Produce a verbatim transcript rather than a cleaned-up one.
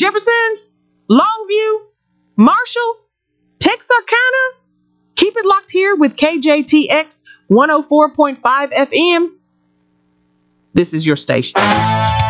Jefferson, Longview, Marshall, Texarkana. Keep it locked here with K J T X one oh four point five F M. This is your station.